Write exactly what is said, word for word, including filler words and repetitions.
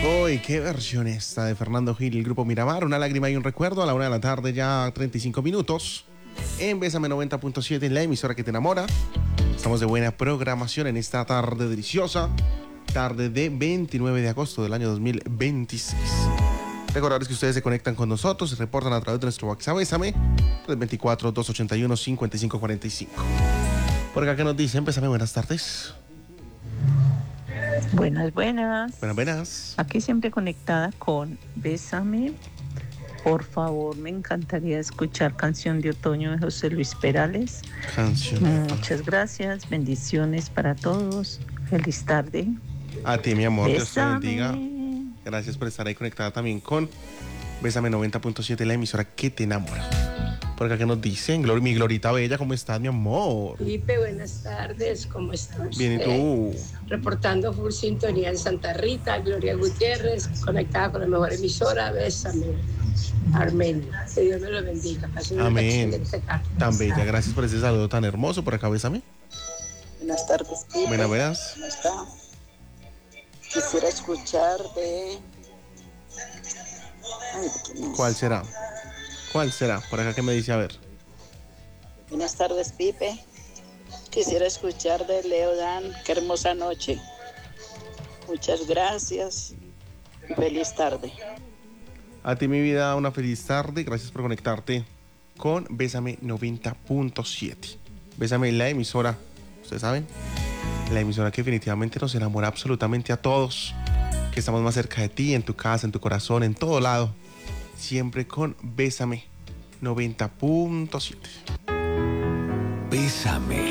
Uy, qué versión esta de Fernando Gil y el grupo Miramar. Una lágrima y un recuerdo a la una de la tarde, ya treinta y cinco minutos. En Bésame noventa punto siete, la emisora que te enamora. Estamos de buena programación en esta tarde deliciosa. Tarde de veintinueve de agosto del año dos mil veintiséis. Recordarles que ustedes se conectan con nosotros, se reportan a través de nuestro WhatsApp Bésame, tres dos cuatro, dos ocho uno, cinco cinco cuatro cinco. Por acá que nos dicen, Bésame, buenas tardes. Buenas, buenas. Buenas, buenas. Aquí siempre conectada con Bésame. Por favor, me encantaría escuchar Canción de Otoño de José Luis Perales. Canción. Muchas gracias, bendiciones para todos. Feliz tarde. A ti, mi amor, Dios te Bésame. bendiga. Gracias por estar ahí conectada también con Bésame noventa punto siete, la emisora que te enamora. Por acá que nos dicen, Glor- mi Glorita Bella, ¿cómo estás, mi amor? Felipe, buenas tardes, ¿cómo estás? Bien, ¿y tú? Reportando full sintonía en Santa Rita, Gloria Gutiérrez, conectada con la mejor emisora, Bésame, Armenia. Que Dios me lo bendiga. Pasen una Amén. excelente tarde. Tan bella, gracias por ese saludo tan hermoso. Por acá, Bésame. Buenas tardes, Pipe. Buenas, buenas. ¿Cómo está? Quisiera escuchar de... Ay, ¿de quién es? ¿Cuál será? ¿Cuál será? Por acá que me dice, a ver. Buenas tardes, Pipe. Quisiera escuchar de Leo Dan, qué hermosa noche. Muchas gracias. Feliz tarde. A ti, mi vida, una feliz tarde. Gracias por conectarte con Bésame noventa punto siete. Bésame, la emisora, ustedes saben, la emisora que definitivamente nos enamora absolutamente a todos. Que estamos más cerca de ti, en tu casa, en tu corazón, en todo lado. Siempre con Bésame noventa punto siete. Bésame.